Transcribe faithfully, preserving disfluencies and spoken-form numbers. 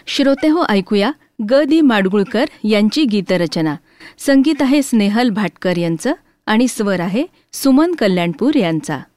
श्रोतेहो, ऐकूया ग दि माडगुळकर यांची गीतरचना. संगीत आहे स्नेहल भाटकर यांचं आणि स्वर आहे सुमन कल्याणपूर यांचा.